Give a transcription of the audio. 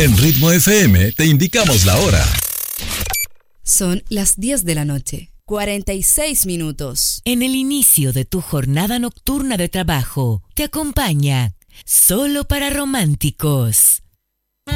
En Ritmo FM te indicamos la hora. Son las 10 de la noche, 46 minutos. En el inicio de tu jornada nocturna de trabajo, te acompaña Solo para Románticos.